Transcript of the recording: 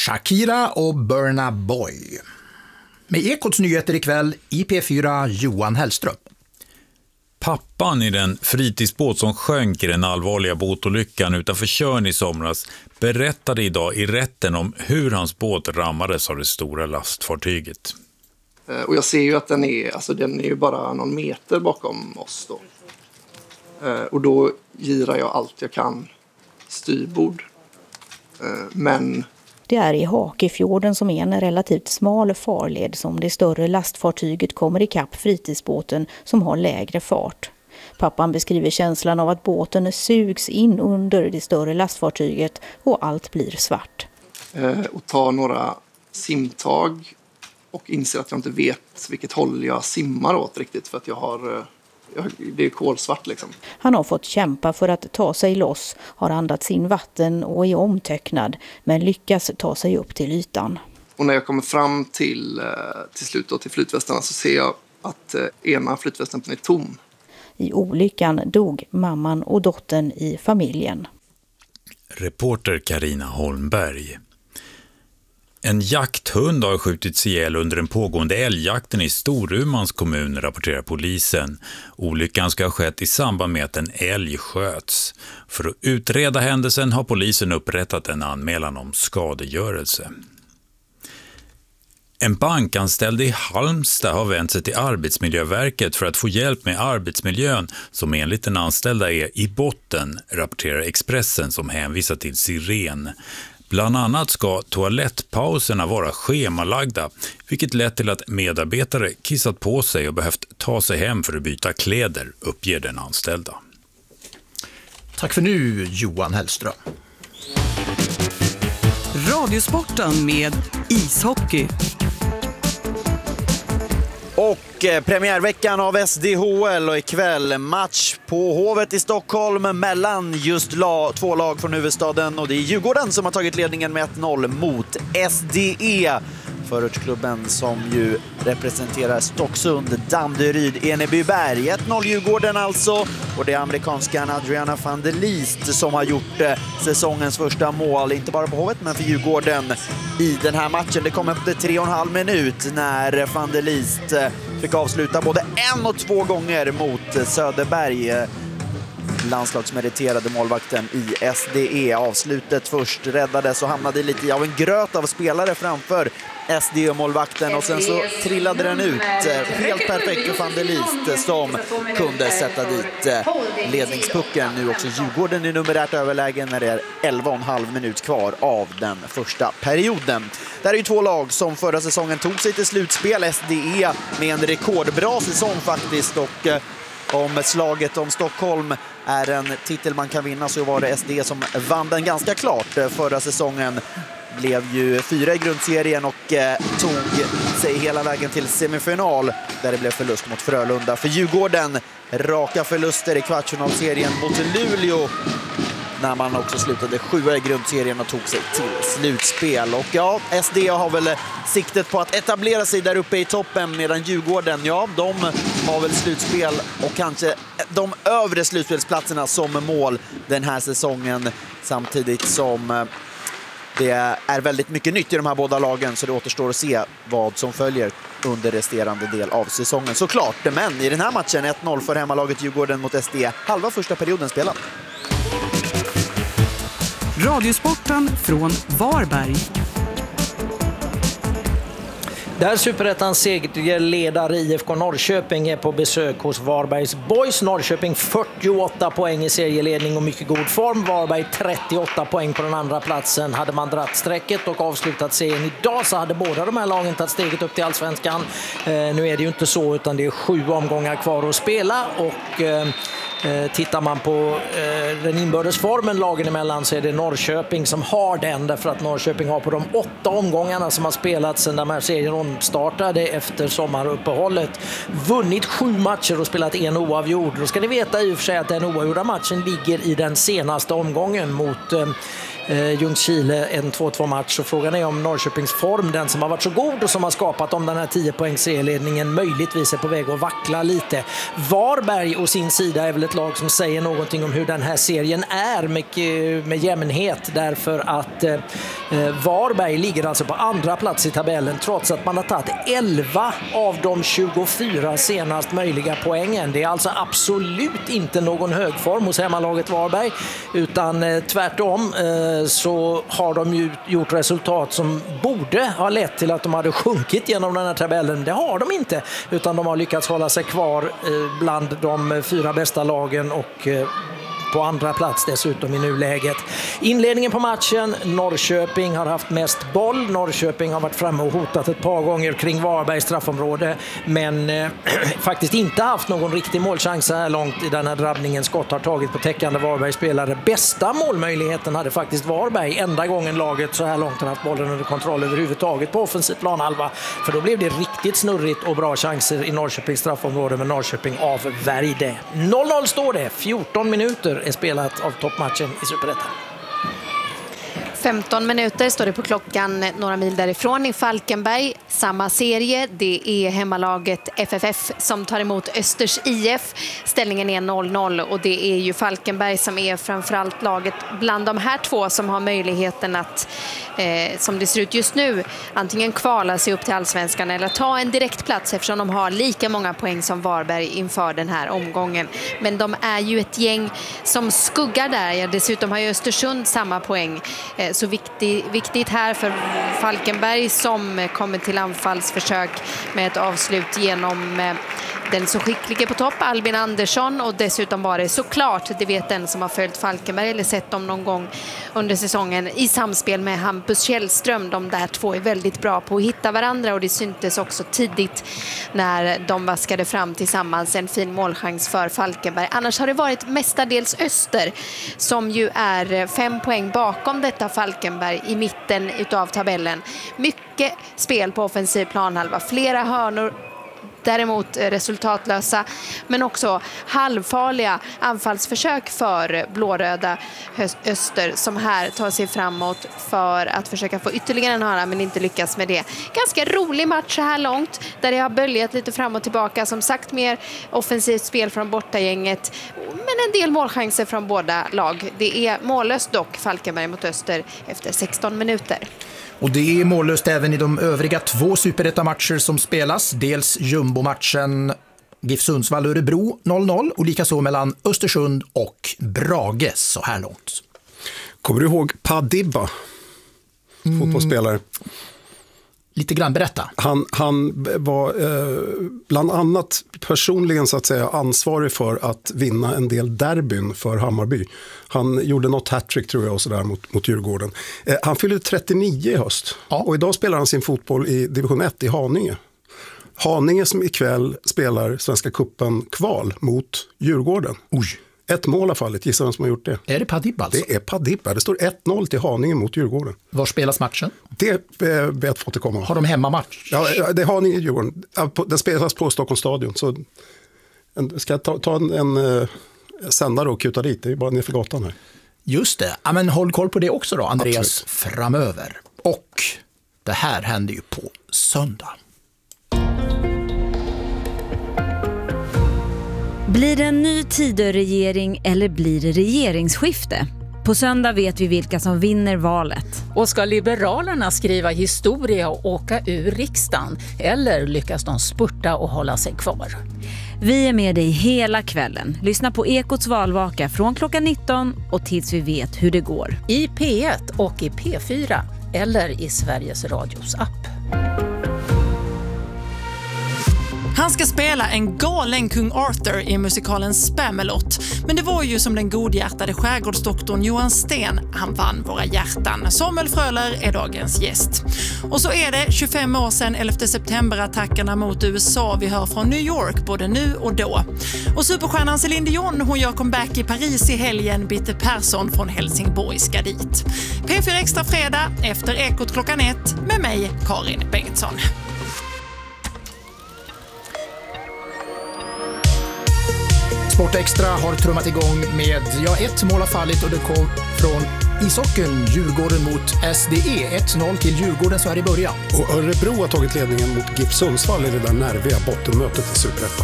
Shakira och Burna Boy. Med Ekots nyheter ikväll i P4 Johan Hellström. Pappan i den fritidsbåt som sjönk i den allvarliga båtolyckan utanför Tjörn i somras berättade idag i rätten om hur hans båt rammades av det stora lastfartyget. Och jag ser ju att den är ju bara någon meter bakom oss då. Och då girar jag allt jag kan styrbord. Men det är i Hakefjorden som är en relativt smal farled som det större lastfartyget kommer ikapp fritidsbåten som har lägre fart. Pappan beskriver känslan av att båten sugs in under det större lastfartyget och allt blir svart. Och ta några simtag och inser att jag inte vet vilket håll jag simmar åt riktigt för att det är kolsvart liksom. Han har fått kämpa för att ta sig loss, har andats in vatten och är omtöcknad, men lyckas ta sig upp till ytan. Och när jag kommer fram till slut då, till flytvästarna så ser jag att ena flytvästen är tom. I olyckan dog mamman och dottern i familjen. Reporter Carina Holmberg. En jakthund har skjutits ihjäl under den pågående älgjakten i Storumans kommun, rapporterar polisen. Olyckan ska ha skett i samband med att en älg sköts. För att utreda händelsen har polisen upprättat en anmälan om skadegörelse. En bankanställd i Halmstad har vänt sig till Arbetsmiljöverket för att få hjälp med arbetsmiljön som enligt den anställda är i botten, rapporterar Expressen som hänvisar till Siren. Bland annat ska toalettpauserna vara schemalagda, vilket lett till att medarbetare kissat på sig och behövt ta sig hem för att byta kläder, uppger den anställda. Tack för nu, Johan Hellström. Radiosporten med ishockey. Och premiärveckan av SDHL och ikväll match på Hovet i Stockholm mellan just två lag från huvudstaden, och det är Djurgården som har tagit ledningen med 1-0 mot SDE. Förortsklubben som ju representerar Stocksund, Danderyd, Enebyberg. 1-0 Djurgården alltså, och det är amerikanskan Adriana van der Liest som har gjort säsongens första mål, inte bara på Hovet men för Djurgården i den här matchen. Det kom efter 3,5 minut när van der Liest fick avsluta både 1 och 2 gånger mot Söderberg, landslagsmeriterade målvakten i SDE. Avslutet först räddades och hamnade lite av en gröt av spelare framför SDE-målvakten, och sen så trillade den ut helt perfekt för van der Liest som kunde sätta dit ledningspucken. Nu också Djurgården i numerärt överlägen när det är 11,5 minut kvar av den första perioden. Det är ju två lag som förra säsongen tog sig till slutspel. SDE med en rekordbra säsong faktiskt, och om slaget om Stockholm är en titel man kan vinna så var det SD som vann den ganska klart förra säsongen. Blev ju 4 i grundserien och tog sig hela vägen till semifinal där det blev förlust mot Frölunda. För Djurgården raka förluster i kvartsfinalserien mot Luleå när man också slutade 7 i grundserien och tog sig till slutspel. Och ja, SD har väl siktet på att etablera sig där uppe i toppen, medan Djurgården, ja, de har väl slutspel och kanske de övre slutspelsplatserna som mål den här säsongen, samtidigt som det är väldigt mycket nytt i de här båda lagen, så det återstår att se vad som följer under resterande del av säsongen såklart. Men i den här matchen 1-0 för hemmalaget Djurgården mot SD, halva första perioden spelad. Radiosporten från Varberg. Där Superettans segerledare IFK Norrköping är på besök hos Varbergs Boys. Norrköping 48 poäng i serieledning och mycket god form. Varberg 38 poäng på den andra platsen. Hade man dratt strecket och avslutat serien idag så hade båda de här lagen tagit steget upp till Allsvenskan. Nu är det ju inte så, utan det är 7 omgångar kvar att spela, och tittar man på den inbördes formen lagen emellan så är det Norrköping som har den, därför att Norrköping har på de 8 omgångarna som har spelats sedan de här serien omstartade efter sommaruppehållet vunnit 7 matcher och spelat 1 oavgjord. Då ska ni veta i och för sig att den oavgjorda matchen ligger i den senaste omgången mot Ljungskile en 2-2 match. Och frågan är om Norrköpings form, den som har varit så god och som har skapat om den här 10-poängs serieledningen, möjligtvis är på väg att vackla lite. Varberg å sin sida är väl ett lag som säger någonting om hur den här serien är med jämnhet, därför att Varberg ligger alltså på andra plats i tabellen trots att man har tagit 11 av de 24 senast möjliga poängen. Det är alltså absolut inte någon högform hos hemmalaget Varberg, utan tvärtom så har de ju gjort resultat som borde ha lett till att de hade sjunkit genom den här tabellen. Det har de inte, utan de har lyckats hålla sig kvar bland de 4 bästa lagen och på andra plats dessutom i nuläget. Inledningen på matchen, Norrköping har haft mest boll. Norrköping har varit framme och hotat ett par gånger kring Varbergs straffområde, men faktiskt inte haft någon riktig målchans så här långt i den här drabbningen. Skott har tagit på täckande Varbergsspelare. Bästa målmöjligheten hade faktiskt Varberg, enda gången laget så här långt har haft bollen under kontroll överhuvudtaget på offensiv planhalva, för då blev det riktigt snurrigt och bra chanser i Norrköpings straffområde, men Norrköping avvärjde. 0-0 står det, 14 minuter är spelat av toppmatchen i Superettan. 15 minuter står det på klockan några mil därifrån i Falkenberg. Samma serie, det är hemmalaget FFF som tar emot Östers IF. Ställningen är 0-0 och det är ju Falkenberg som är framförallt laget bland de här två som har möjligheten att, som det ser ut just nu, antingen kvala sig upp till Allsvenskan eller ta en direktplats, eftersom de har lika många poäng som Varberg inför den här omgången. Men de är ju ett gäng som skuggar där. Ja, dessutom har ju Östersund samma poäng. Så viktigt här för Falkenberg som kommer till anfallsförsök med ett avslut genom den så skicklige på topp, Albin Andersson, och dessutom var det såklart, det vet den som har följt Falkenberg eller sett dem någon gång under säsongen, i samspel med Hampus Källström. De där två är väldigt bra på att hitta varandra och det syntes också tidigt när de vaskade fram tillsammans en fin målchans för Falkenberg. Annars har det varit mestadels Öster som ju är 5 poäng bakom detta Falkenberg i mitten utav tabellen. Mycket spel på offensiv planhalva, flera hörnor, däremot resultatlösa, men också halvfarliga anfallsförsök för blåröda Öster som här tar sig framåt för att försöka få ytterligare en hörna, men inte lyckas med det. Ganska rolig match så här långt, där det har böljat lite fram och tillbaka. Som sagt, mer offensivt spel från bortagänget, men en del målchanser från båda lag. Det är mållöst dock, Falkenberg mot Öster efter 16 minuter. Och det är mållöst även i de övriga 2 superettamatcher som spelas. Dels jumbo-matchen GIF Sundsvall-Örebro 0-0 och likaså mellan Östersund och Brage så här långt. Kommer du ihåg Padibba, fotbollsspelare? Lite grann, berätta. Han var bland annat personligen så att säga ansvarig för att vinna en del derbyn för Hammarby. Han gjorde något hattrick tror jag och sådär mot Djurgården. Han fyllde 39 i höst och idag spelar han sin fotboll i division 1 i Haninge. Haninge som ikväll spelar Svenska cupen kval mot Djurgården. Oj. 1 mål har fallit, gissa vem som har gjort det. Är det Padibba alltså? Det är Padibba, det står 1-0 till Haninge mot Djurgården. Var spelas matchen? Det ber jag att få återkomma. Har de hemmamatch? Ja, det har Haninge Djurgården. Den spelas på Stockholms stadion. Så ska jag ta en sändare och kuta dit, det är bara ner för gatan här. Just det, ja, men håll koll på det också då, Andreas, absolut, framöver. Och det här händer ju på söndag. Blir det en ny Tidöregering eller blir det regeringsskifte? På söndag vet vi vilka som vinner valet. Och ska Liberalerna skriva historia och åka ur riksdagen? Eller lyckas de spurta och hålla sig kvar? Vi är med dig hela kvällen. Lyssna på Ekots valvaka från klockan 19 och tills vi vet hur det går. I P1 och i P4 eller i Sveriges Radios app. Han ska spela en galen kung Arthur i musikalen Spamalot. Men det var ju som den godhjärtade skärgårdsdoktorn Johan Sten. Han vann våra hjärtan. Samuel Fröler är dagens gäst. Och så är det 25 år sedan 11 september-attackerna mot USA. Vi hör från New York både nu och då. Och superstjärnan Céline Dion, hon gör comeback i Paris i helgen. Bitte Persson från Helsingborg ska dit. P4 Extra fredag efter Ekot klockan 1 med mig, Karin Bengtsson. Sport Extra har trummat igång med ett mål har fallit och det kom från Ishockeyn, Djurgården mot SDE. 1-0 till Djurgården så här i början. Och Örebro har tagit ledningen mot GIF Sundsvall i det där nerviga bottenmötet i Superettan.